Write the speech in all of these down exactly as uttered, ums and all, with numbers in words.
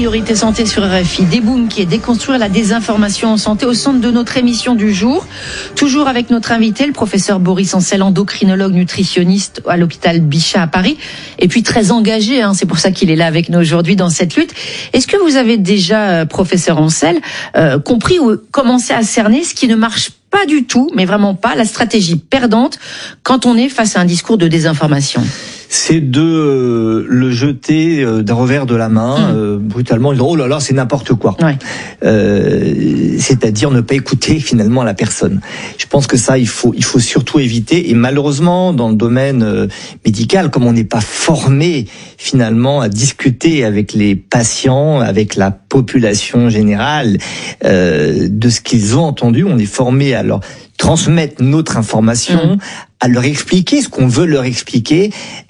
Priorité Santé sur R F I. Débunker, déconstruire la désinformation en santé au centre de notre émission du jour. Toujours avec notre invité, le professeur Boris Ancel, endocrinologue nutritionniste à l'hôpital Bichat à Paris. Et puis très engagé, hein, c'est pour ça qu'il est là avec nous aujourd'hui dans cette lutte. Est-ce que vous avez déjà, professeur Ancel, euh, compris ou commencé à cerner ce qui ne marche pas du tout, mais vraiment pas, la stratégie perdante quand on est face à un discours de désinformation? C'est de euh, le jeter euh, d'un revers de la main, mmh. euh, brutalement, dire oh là là, c'est n'importe quoi. Ouais. Euh, c'est-à-dire ne pas écouter finalement la personne. Je pense que ça, il faut, il faut surtout éviter. Et malheureusement, dans le domaine euh, médical, comme on n'est pas formé finalement à discuter avec les patients, avec la population générale, euh, de ce qu'ils ont entendu, on est formé à leur transmettre notre information, mmh. à leur expliquer ce qu'on veut leur expliquer,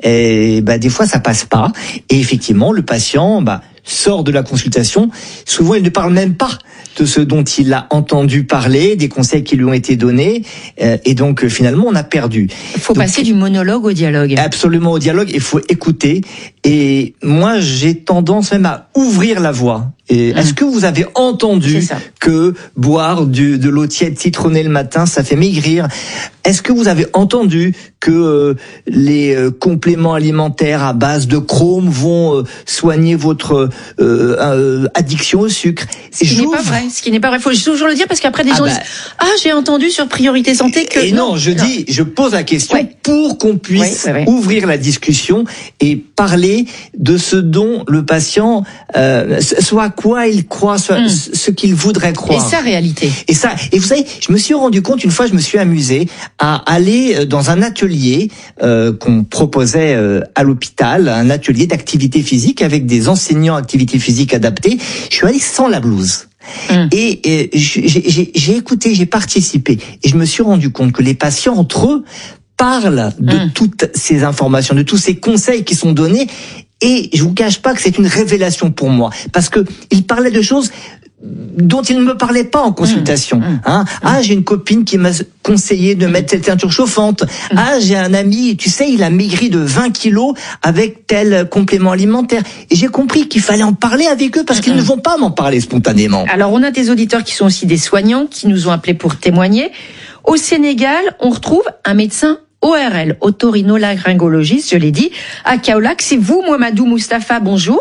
et bah des fois ça passe pas. Et effectivement, le patient bah sort de la consultation, souvent il ne parle même pas de ce dont il a entendu parler, des conseils qui lui ont été donnés, euh, et donc euh, finalement on a perdu. Il faut donc, passer du monologue au dialogue. Absolument, au dialogue, il faut écouter. Et moi j'ai tendance même à ouvrir la voie. Et mmh. Est-ce que vous avez entendu que boire du, de l'eau tiède citronnée le matin, ça fait maigrir? Est-ce que vous avez entendu que euh, les euh, compléments alimentaires à base de chrome vont euh, soigner votre euh, euh, addiction au sucre? Ce qui n'est pas vrai. Ce qui n'est pas vrai. Il faut toujours le dire parce qu'après des ah gens bah, disent ah j'ai entendu sur Priorité Santé que et non. non je non. dis, je pose la question ouais. pour qu'on puisse ouais, ouais, ouais. ouvrir la discussion et parler de ce dont le patient euh, soit quoi il croit, soit mmh. ce qu'il voudrait croire. Et sa réalité. Et ça. Et vous savez, je me suis rendu compte une fois, je me suis amusé à aller dans un atelier euh, qu'on proposait euh, à l'hôpital, un atelier d'activité physique avec des enseignants activité physique adaptée. Je suis allé sans la blouse. Mmh. Et, et j'ai, j'ai, j'ai écouté, j'ai participé, et je me suis rendu compte que les patients entre eux parlent de mmh. toutes ces informations, de tous ces conseils qui sont donnés. Et je vous cache pas que c'est une révélation pour moi, parce que il parlait de choses dont il ne me parlait pas en consultation. Mmh, mmh, hein ah, j'ai une copine qui m'a conseillé de mettre cette teinture chauffante. Mmh. Ah, j'ai un ami, tu sais, il a maigri de vingt kilos avec tel complément alimentaire. Et j'ai compris qu'il fallait en parler avec eux parce mmh. qu'ils ne vont pas m'en parler spontanément. Alors, on a des auditeurs qui sont aussi des soignants qui nous ont appelés pour témoigner. Au Sénégal, on retrouve un médecin O R L, otorhinolaryngologiste, je l'ai dit, à Kaolack. C'est vous, Mouhamadou Moustapha, bonjour.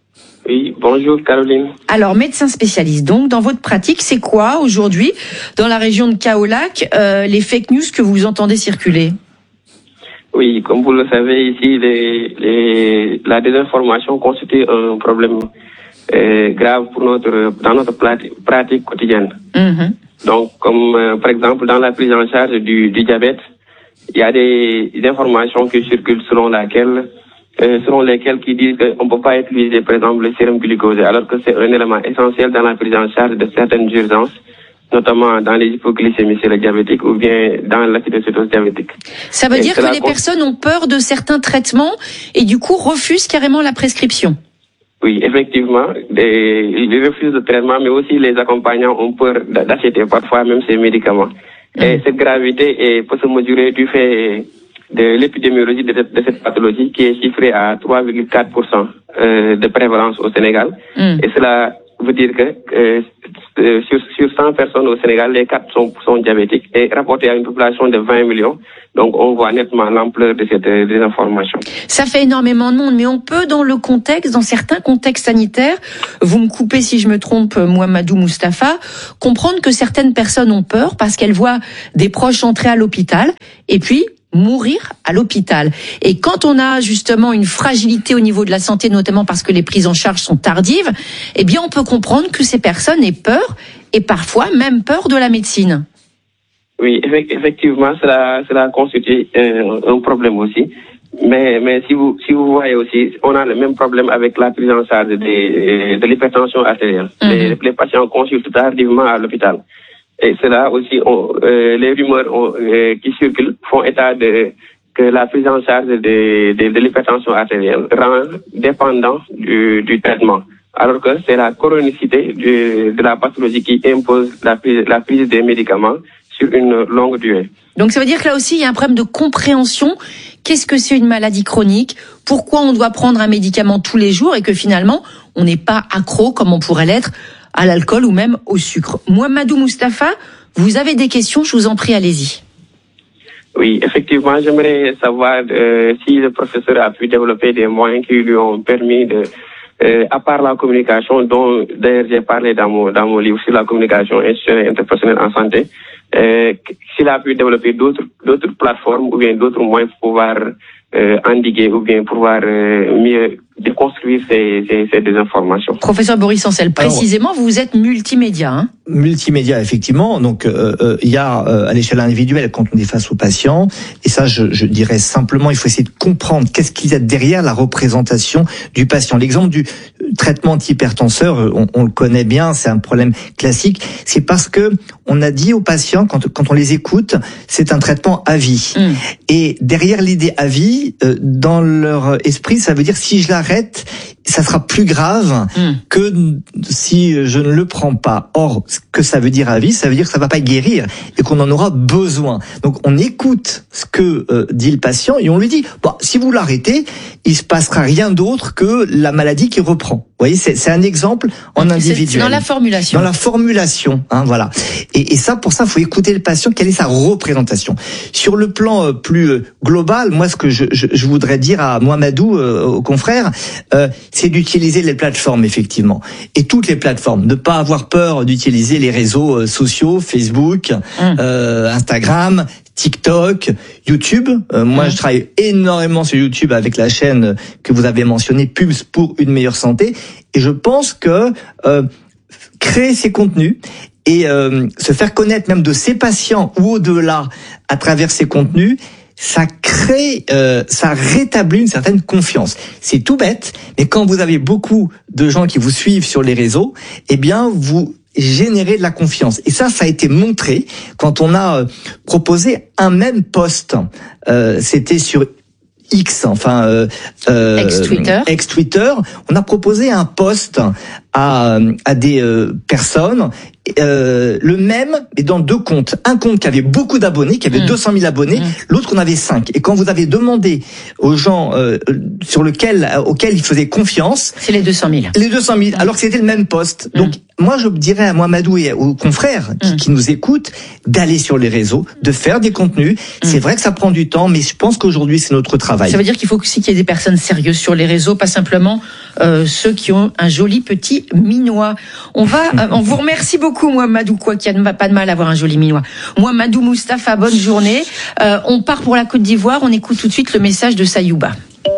Oui, bonjour Caroline. Alors, médecin spécialiste, donc, dans votre pratique, c'est quoi aujourd'hui, dans la région de Kaolack, euh, les fake news que vous entendez circuler? Oui, comme vous le savez, ici, les, les, la désinformation constitue un problème euh, grave pour notre, dans notre pratique quotidienne. Mm-hmm. Donc, comme euh, par exemple, dans la prise en charge du, du diabète, il y a des, des informations qui circulent selon laquelle Euh, selon lesquels qui disent qu'on ne peut pas utiliser, par exemple, le sérum glucosé, alors que c'est un élément essentiel dans la prise en charge de certaines urgences, notamment dans les hypoglycémies chez les diabétiques ou bien dans l'acidocétose diabétique. Ça veut et dire que les personnes ont peur de certains traitements et du coup refusent carrément la prescription? Oui, effectivement, des, ils refusent le traitement, mais aussi les accompagnants ont peur d'acheter parfois même ces médicaments. Mmh. Et cette gravité est, peut se mesurer du fait de l'épidémiologie de, de cette pathologie qui est chiffrée à trois virgule quatre pour cent euh, de prévalence au Sénégal. Mm. Et cela veut dire que euh, sur, sur cent personnes au Sénégal, les quatre sont, sont diabétiques et rapporté à une population de vingt millions. Donc on voit nettement l'ampleur de cette euh, désinformation. Ça fait énormément de monde, mais on peut dans le contexte, dans certains contextes sanitaires, vous me coupez si je me trompe, Mouhamadou Moustapha, comprendre que certaines personnes ont peur parce qu'elles voient des proches entrer à l'hôpital et puis mourir à l'hôpital. Et quand on a justement une fragilité au niveau de la santé, notamment parce que les prises en charge sont tardives, eh bien on peut comprendre que ces personnes aient peur et parfois même peur de la médecine. Oui, effectivement, cela, cela constitue un, un problème aussi. Mais, mais si vous, si vous voyez aussi, on a le même problème avec la prise en charge des, de l'hypertension artérielle. Mm-hmm. Les, les patients consultent tardivement à l'hôpital. Et cela aussi, on, euh, les rumeurs on, euh, qui circulent font état de que la prise en charge de, de, de l'hypertension artérielle rend dépendant du, du traitement. Alors que c'est la chronicité de, de la pathologie qui impose la prise, la prise des médicaments sur une longue durée. Donc ça veut dire que là aussi, il y a un problème de compréhension. Qu'est-ce que c'est une maladie chronique? Pourquoi on doit prendre un médicament tous les jours et que finalement, on n'est pas accro comme on pourrait l'être à l'alcool ou même au sucre. Mouhamadou Moustapha, vous avez des questions, je vous en prie, allez-y. Oui, effectivement, j'aimerais savoir euh, si le professeur a pu développer des moyens qui lui ont permis de, euh, à part la communication, dont d'ailleurs j'ai parlé dans mon, dans mon livre sur la communication institutionnelle et interpersonnelle en santé, euh, s'il a pu développer d'autres, d'autres plateformes ou bien d'autres moyens pour pouvoir euh, endiguer ou bien pouvoir euh, mieux déconstruire ces, ces, ces désinformations. Professeur Boris Ancel, précisément, Alors, vous êtes multimédia, hein? Multimédia, effectivement. Donc, il euh, euh, y a euh, à l'échelle individuelle quand on est face aux patients, et ça, je, je dirais simplement, il faut essayer de comprendre qu'est-ce qu'il y a derrière la représentation du patient. L'exemple du traitement antihypertenseur, on, on le connaît bien, c'est un problème classique. C'est parce que on a dit aux patients, quand, quand on les écoute, c'est un traitement à vie. Mmh. Et derrière l'idée à vie, euh, dans leur esprit, ça veut dire si je l'arrête, ça sera plus grave mmh. que si je ne le prends pas. Or, ce que ça veut dire à vie, ça veut dire que ça va pas guérir et qu'on en aura besoin. Donc, on écoute ce que euh, dit le patient et on lui dit, bon, si vous l'arrêtez, il se passera rien d'autre que la maladie qui reprend. Vous voyez, c'est, c'est un exemple en individuel. C'est dans la formulation. Dans la formulation, hein, voilà. Et, et ça, pour ça, il faut écouter le patient, quelle est sa représentation. Sur le plan euh, plus euh, global, moi, ce que je, je, je voudrais dire à Mouhamadou, euh, aux confrères, euh, c'est d'utiliser les plateformes, effectivement. Et toutes les plateformes. Ne pas avoir peur d'utiliser les réseaux euh, sociaux, Facebook, mmh. euh, Instagram, TikTok, YouTube. Euh, moi, mmh. je travaille énormément sur YouTube avec la chaîne que vous avez mentionnée, Pubs pour une meilleure santé. Et je pense que euh, créer ces contenus et euh, se faire connaître même de ses patients ou au-delà à travers ces contenus, ça crée, euh, ça rétablit une certaine confiance. C'est tout bête, mais quand vous avez beaucoup de gens qui vous suivent sur les réseaux, eh bien, vous générer de la confiance. Et ça, ça a été montré quand on a euh, proposé un même post. Euh, c'était sur X, enfin euh, euh, ex-Twitter. ex-Twitter. On a proposé un post à à des euh, personnes. Euh, le même, mais dans deux comptes. Un compte qui avait beaucoup d'abonnés, qui avait mmh. deux cent mille abonnés, mmh. l'autre qu'on avait cinq. Et quand vous avez demandé aux gens euh, sur lequel, auxquels ils faisaient confiance, c'est les deux cent mille. Les deux cent mille, mmh. alors que c'était le même poste. Mmh. Donc moi, je dirais à Mouhamadou et aux confrères qui, mmh. qui nous écoutent d'aller sur les réseaux, de faire des contenus. Mmh. C'est vrai que ça prend du temps, mais je pense qu'aujourd'hui c'est notre travail. Ça veut dire qu'il faut aussi qu'il y ait des personnes sérieuses sur les réseaux, pas simplement euh, ceux qui ont un joli petit minois. On va, euh, on vous remercie beaucoup. Mouhamadou, quoi qu'il n'y a pas de mal à avoir un joli minois. Mouhamadou Moustapha, bonne journée. Euh, on part pour la Côte d'Ivoire. On écoute tout de suite le message de Sayouba.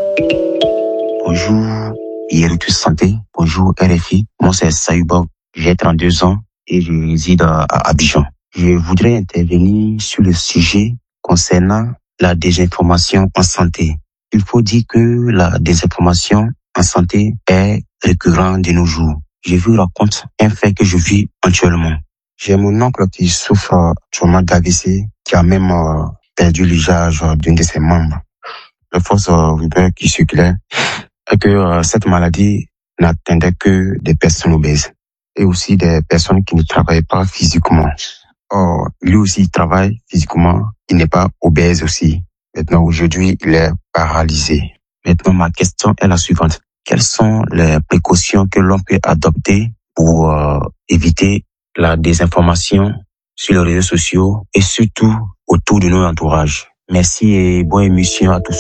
Bonjour, Héritus Santé. Bonjour, R F I. Moi, c'est Sayouba. J'ai trente-deux ans et je réside à Abidjan. Je voudrais intervenir sur le sujet concernant la désinformation en santé. Il faut dire que la désinformation en santé est récurrente de nos jours. Je vous raconte un fait que je vis actuellement. J'ai mon oncle qui souffre actuellement d'A V C, qui a même euh, perdu l'usage d'une de ses membres. La force euh, rumeur qui circulait est que euh, cette maladie n'atteindait que des personnes obèses et aussi des personnes qui ne travaillent pas physiquement. Or, lui aussi il travaille physiquement, il n'est pas obèse aussi. Maintenant, aujourd'hui, il est paralysé. Maintenant, ma question est la suivante. Quelles sont les précautions que l'on peut adopter pour euh, éviter la désinformation sur les réseaux sociaux et surtout autour de nos entourages? Merci et bonne émission à tous.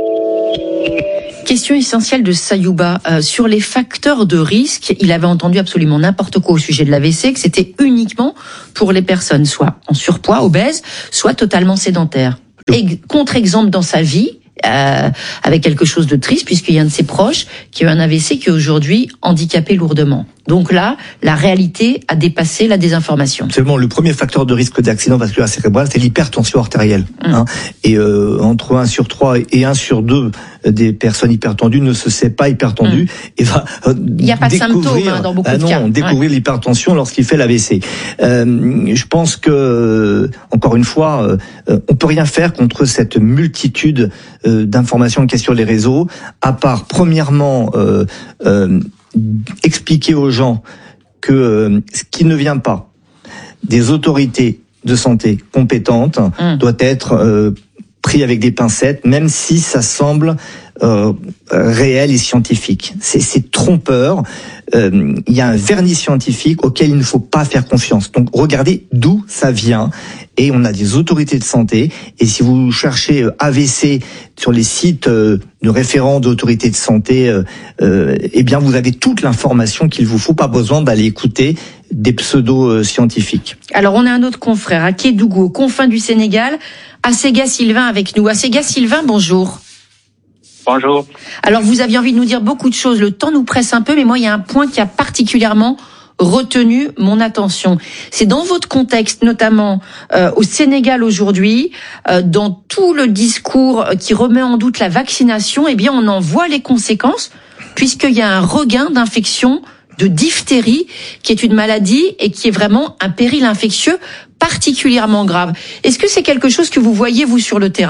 Question essentielle de Sayouba. Euh, sur les facteurs de risque, il avait entendu absolument n'importe quoi au sujet de l'A V C, que c'était uniquement pour les personnes soit en surpoids, obèses, soit totalement sédentaires. Et contre-exemple dans sa vie, Euh, avec quelque chose de triste, puisqu'il y a un de ses proches qui a eu un A V C qui est aujourd'hui handicapé lourdement. Donc là, la réalité a dépassé la désinformation. C'est bon, le premier facteur de risque d'accident vasculaire cérébral, c'est l'hypertension artérielle. Mmh. Hein, et euh, entre un sur trois et un sur deux des personnes hypertendues ne se sait pas hypertendu mmh. et va euh, il n'y a pas de symptômes hein, dans beaucoup ah de non, cas. découvrir ouais. l'hypertension lorsqu'il fait l'A V C. Euh, je pense que, encore une fois, euh, on peut rien faire contre cette multitude euh, d'informations qu'il y a sur les réseaux, à part, premièrement, euh, euh, expliquer aux gens que euh, ce qui ne vient pas des autorités de santé compétente mmh. doit être euh, pris avec des pincettes, même si ça semble euh, réel et scientifique. C'est, c'est trompeur. Euh, il y a un vernis scientifique auquel il ne faut pas faire confiance. Donc regardez d'où ça vient. Et on a des autorités de santé. Et si vous cherchez A V C sur les sites de référents d'autorités de santé, euh, euh, eh bien vous avez toute l'information qu'il vous faut. Pas besoin d'aller écouter des pseudo-scientifiques. Alors on a un autre confrère à Kédougou, aux confins du Sénégal, Assega Sylvain avec nous. Assega Sylvain, bonjour. Bonjour. Alors vous aviez envie de nous dire beaucoup de choses, le temps nous presse un peu, mais moi il y a un point qui a particulièrement retenu mon attention. C'est dans votre contexte, notamment euh, au Sénégal aujourd'hui, euh, dans tout le discours qui remet en doute la vaccination, eh bien on en voit les conséquences, puisqu'il y a un regain d'infection de diphtérie, qui est une maladie et qui est vraiment un péril infectieux particulièrement grave. Est-ce que c'est quelque chose que vous voyez, vous, sur le terrain ?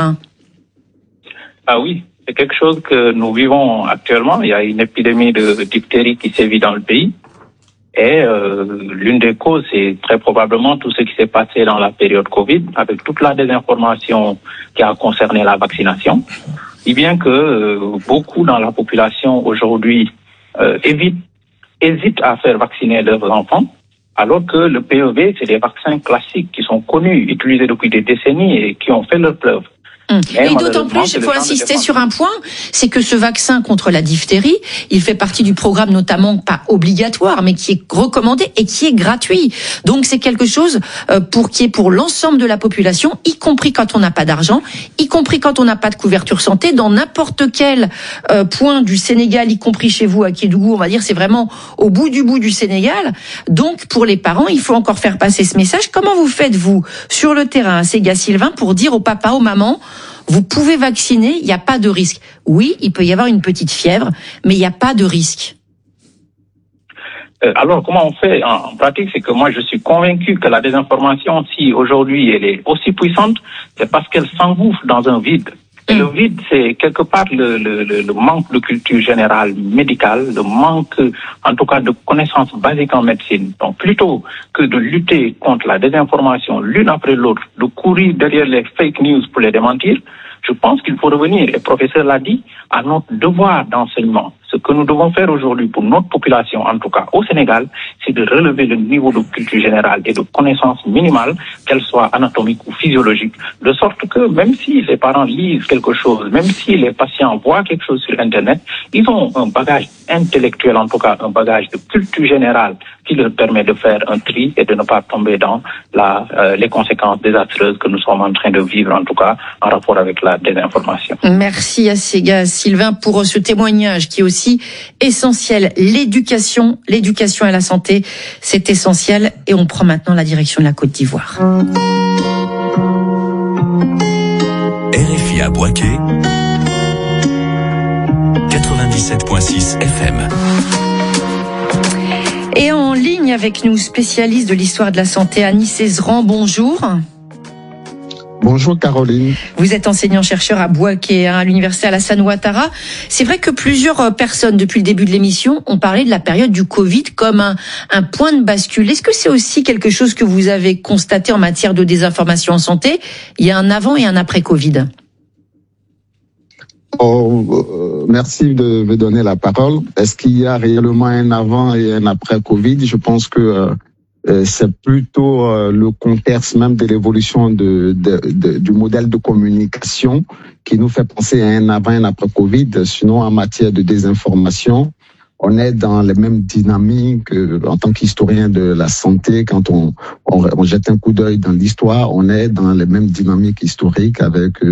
Ah oui, c'est quelque chose que nous vivons actuellement. Il y a une épidémie de diphtérie qui sévit dans le pays. Et euh, l'une des causes, c'est très probablement tout ce qui s'est passé dans la période Covid, avec toute la désinformation qui a concerné la vaccination. Si bien que euh, beaucoup dans la population aujourd'hui euh, évitent, hésitent à faire vacciner leurs enfants, alors que le P E V, c'est des vaccins classiques qui sont connus, utilisés depuis des décennies et qui ont fait leur preuve. Et d'autant plus, il faut insister sur un point, c'est que ce vaccin contre la diphtérie, il fait partie du programme notamment pas obligatoire, mais qui est recommandé et qui est gratuit. Donc c'est quelque chose pour qui est pour l'ensemble de la population, y compris quand on n'a pas d'argent, y compris quand on n'a pas de couverture santé, dans n'importe quel euh, point du Sénégal, y compris chez vous à Kédougou, on va dire, c'est vraiment au bout du bout du Sénégal. Donc pour les parents, il faut encore faire passer ce message. Comment vous faites, vous, sur le terrain, à Assega Sylvain, pour dire aux papas, aux mamans, vous pouvez vacciner, il n'y a pas de risque. Oui, il peut y avoir une petite fièvre, mais il n'y a pas de risque. Euh, alors, comment on fait en, en pratique? C'est que moi, je suis convaincu que la désinformation, si aujourd'hui elle est aussi puissante, c'est parce qu'elle s'engouffre dans un vide. Et mmh. le vide, c'est quelque part le, le, le, le manque de culture générale médicale, le manque, en tout cas, de connaissances basiques en médecine. Donc, plutôt que de lutter contre la désinformation l'une après l'autre, de courir derrière les fake news pour les démentir, je pense qu'il faut revenir, et le professeur l'a dit, à notre devoir d'enseignement. Ce que nous devons faire aujourd'hui pour notre population, en tout cas au Sénégal, c'est de relever le niveau de culture générale et de connaissances minimales, qu'elles soient anatomiques ou physiologiques, de sorte que même si les parents lisent quelque chose, même si les patients voient quelque chose sur Internet, ils ont un bagage intellectuel, en tout cas un bagage de culture générale qui leur permet de faire un tri et de ne pas tomber dans la, euh, les conséquences désastreuses que nous sommes en train de vivre, en tout cas en rapport avec la désinformation. Merci Assega Sylvain pour ce témoignage qui est aussi essentiel. L'éducation, l'éducation à la santé, c'est essentiel. Et on prend maintenant la direction de la Côte d'Ivoire. R F I à Bouaké, quatre-vingt-dix-sept virgule six F M. Et en ligne avec nous, spécialiste de l'histoire de la santé, Annie Cézeran, bonjour. Bonjour Caroline. Vous êtes enseignant-chercheur à Bouaké, hein, à l'université Alassane Ouattara. C'est vrai que plusieurs personnes, depuis le début de l'émission, ont parlé de la période du Covid comme un, un point de bascule. Est-ce que c'est aussi quelque chose que vous avez constaté en matière de désinformation en santé? Il y a un avant et un après Covid. Oh, euh, merci de me donner la parole. Est-ce qu'il y a réellement un avant et un après Covid? Je pense que euh, c'est plutôt euh, le contexte même de l'évolution de, de, de, du modèle de communication qui nous fait penser à un avant et un après Covid. Sinon, en matière de désinformation, on est dans les mêmes dynamiques euh, en tant qu'historien de la santé. Quand on, on, on jette un coup d'œil dans l'histoire, on est dans les mêmes dynamiques historiques avec euh,